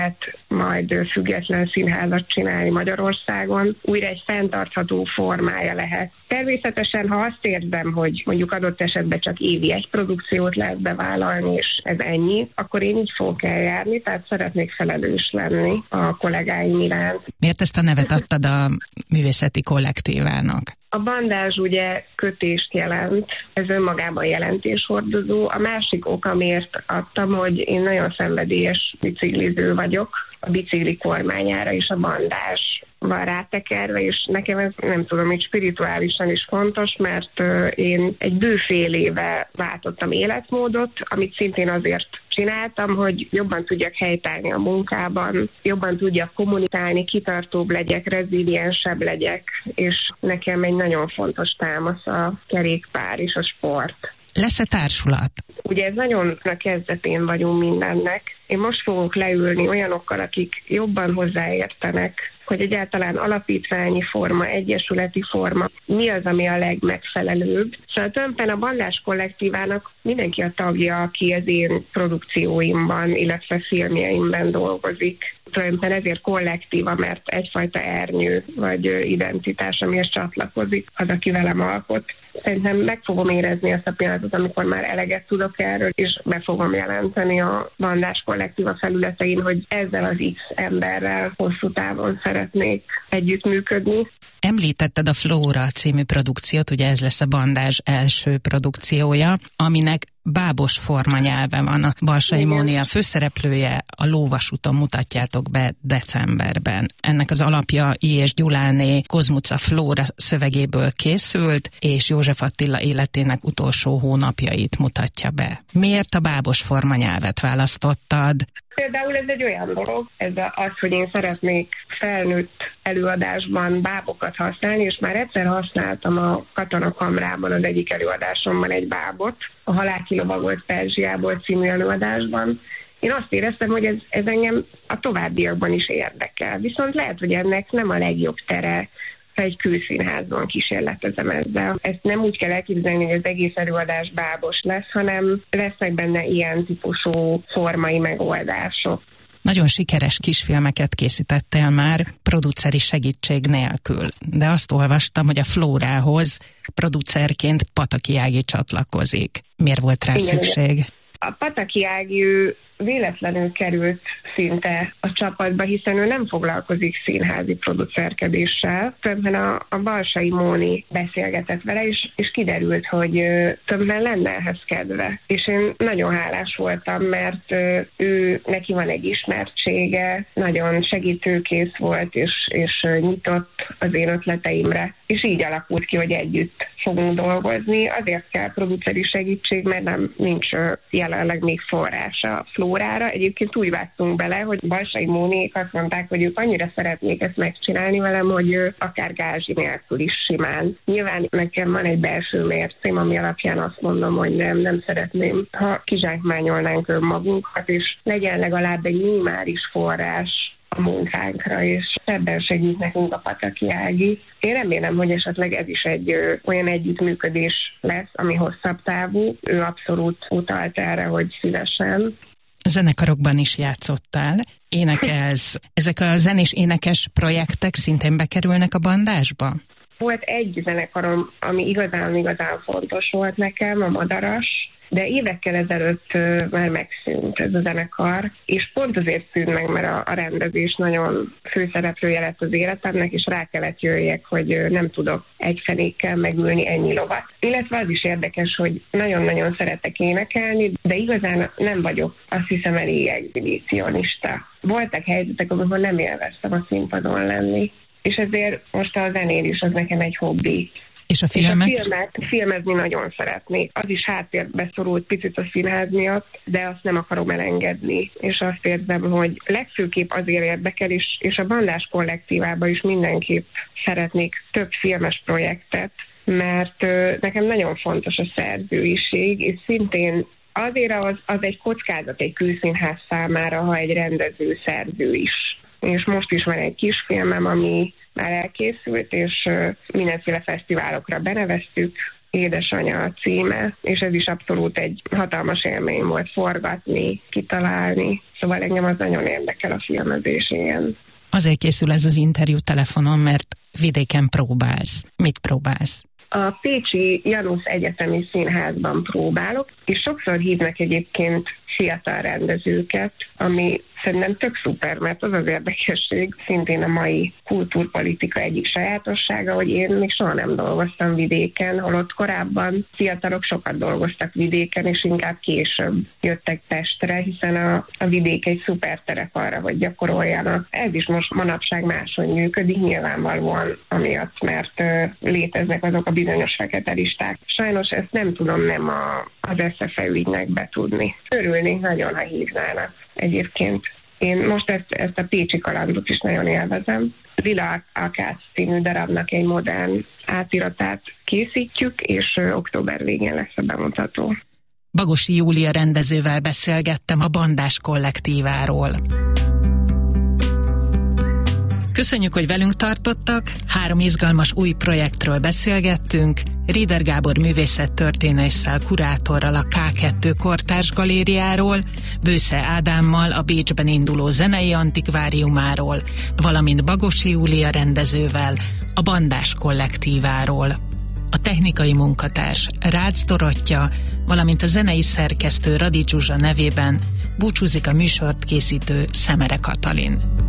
majd független színházat csinálni Magyarországon. Újra egy fenntartható formája lehet. Természetesen, ha azt érzem, hogy mondjuk adott esetben csak évi egy produkciót lehet bevállalni, és ez ennyi, akkor én így fogok eljárni, tehát szeretnék felelős lenni a kollégáim iránt. Miért ezt a nevet adtad a művészeti kollektívának? A bandázs ugye kötést jelent, ez önmagában jelentéshordozó. A másik ok, amiért adtam, hogy én nagyon szenvedélyes bicikliző vagyok, a bicikli kormányára is a bandázs van rátekerve, és nekem ez nem tudom, hogy spirituálisan is fontos, mert én egy bő fél éve váltottam életmódot, amit szintén azért csináltam, hogy jobban tudjak helytállni a munkában, jobban tudjak kommunikálni, kitartóbb legyek, reziliensebb legyek, és nekem egy nagyon fontos támasz a kerékpár és a sport. Lesz-e társulat? Ugye ez nagyon a kezdetén vagyunk mindennek. Én most fogok leülni olyanokkal, akik jobban hozzáértenek, hogy egyáltalán alapítványi forma, egyesületi forma, mi az, ami a legmegfelelőbb. Szóval tulajdonképpen a bandás kollektívának mindenki a tagja, aki az én produkcióimban, illetve filmjeimben dolgozik. Tulajdonképpen ezért kollektíva, mert egyfajta ernyő vagy identitás, amihez csatlakozik az, aki velem alkot. Szerintem meg fogom érezni azt a pillanatot, amikor már eleget tudok erről, és be fogom jelenteni a bandás kollektíva felületein, hogy ezzel az X emberrel hosszú távon szeretnék együttműködni. Említetted a Flóra című produkciót, ugye ez lesz a bandázs első produkciója, aminek bábos formanyelve van. A Balsai Móni a főszereplője, a Lóvasúton mutatjátok be decemberben. Ennek az alapja I. és Gyuláné Kozmuca Flóra szövegéből készült, és József Attila életének utolsó hónapjait mutatja be. Miért a bábos formanyelvet választottad? Például ez egy olyan dolog, ez az, hogy én szeretnék felnőtt előadásban bábokat használni, és már egyszer használtam a Katonakamrában az egyik előadásomban egy bábot, a Halál kilovagolt Perzsiából című előadásban. Én azt éreztem, hogy ez engem a továbbiakban is érdekel. Viszont lehet, hogy ennek nem a legjobb tere, ha egy külszínházban kísérletezem ezzel. Ezt nem úgy kell elképzelni, hogy az egész előadás bábos lesz, hanem lesznek benne ilyen típusú formai megoldások. Nagyon sikeres kisfilmeket készítettél már produceri segítség nélkül, de azt olvastam, hogy a Flórához producerként Pataki Ági csatlakozik. Miért volt rá szükség? A Pataki Ági véletlenül került szinte a csapatba, hiszen ő nem foglalkozik színházi producerkedéssel. Többen a Balsai Móni beszélgetett vele, és kiderült, hogy többen lenne ehhez kedve. És én nagyon hálás voltam, mert neki van egy ismertsége, nagyon segítőkész volt, és nyitott az én ötleteimre. És így alakult ki, hogy együtt fogunk dolgozni. Azért kell produceri segítség, mert nincs jelenleg még forrása a Flórára. Egyébként úgy vágtunk bele, hogy Balsai Móniék azt mondták, hogy ők annyira szeretnék ezt megcsinálni velem, hogy akár gázsi nélkül is simán. Nyilván nekem van egy belső mércém, ami alapján azt mondom, hogy nem szeretném, ha kizsákmányolnánk önmagunkat, és legyen legalább egy minimális forrás a munkánkra, és ebben segít nekünk a Pataki Ági. Én remélem, hogy esetleg ez is egy olyan együttműködés lesz, ami hosszabb távú. Ő abszolút utalt erre, hogy szívesen. Zenekarokban is játszottál, énekelsz. Ezek a zenés énekes projektek szintén bekerülnek a bandásba? Volt egy zenekarom, ami igazán fontos volt nekem, a Madaras, de évekkel ezelőtt már megszűnt ez a zenekar, és pont azért szűnt meg, mert a rendezés nagyon főszereplője lett az életemnek, és rá kellett jöjjek, hogy nem tudok egy fenékkel megülni ennyi lovat. Illetve az is érdekes, hogy nagyon-nagyon szeretek énekelni, de igazán nem vagyok, azt hiszem, elég exhibicionista. Voltak helyzetek, amikor nem élveztem a színpadon lenni, és ezért most a zenén is az nekem egy hobbi. És a filmet? És a filmezni nagyon szeretnék. Az is háttérbe szorult picit a színház miatt, de azt nem akarom elengedni. És azt érzem, hogy legfőképp azért érdekel, és a bandás kollektívában is mindenképp szeretnék több filmes projektet, mert nekem nagyon fontos a szerzőiség, és szintén azért az egy kockázat egy külszínház számára, ha egy rendező szerző is. És most is van egy kisfilmem, ami már elkészült, és mindenféle fesztiválokra beneveztük, Édesanya a címe, és ez is abszolút egy hatalmas élmény volt forgatni, kitalálni. Szóval engem az nagyon érdekel a filmezés, ilyen. Azért készül ez az interjú telefonon, mert vidéken próbálsz. Mit próbálsz? A pécsi Janusz Egyetemi Színházban próbálok, és sokszor hívnak egyébként fiatal rendezőket, ami szerintem tök szuper, mert az az érdekesség, szintén a mai kultúrpolitika egyik sajátossága, hogy én még soha nem dolgoztam vidéken, holott korábban fiatalok sokat dolgoztak vidéken, és inkább később jöttek Pestre, hiszen a vidék egy szuper terep arra, hogy gyakoroljanak. Ez is most manapság máshogy működik, nyilvánvalóan amiatt, mert léteznek azok a bizonyos fekete listák. Sajnos ezt nem tudom nem az SZFE ügynek betudni. Örülnék nagyon, ha hívnának egyébként. Én most ezt a pécsi kalandot is nagyon élvezem. Lila Akác című darabnak egy modern átiratát készítjük, és október végén lesz a bemutató. Bagosi Júlia rendezővel beszélgettem a Bandás kollektíváról. Köszönjük, hogy velünk tartottak, 3 izgalmas új projektről beszélgettünk, Rieder Gábor művészettörténésszel, kurátorral a K2 Kortárs Galériáról, Bősze Ádámmal a Bécsben induló zenei antikváriumáról, valamint Bagosi Júlia rendezővel a Bandás kollektíváról. A technikai munkatárs Rácz Dorottya, valamint a zenei szerkesztő Radi Zsuzsa nevében búcsúzik a műsort készítő Szemere Katalin.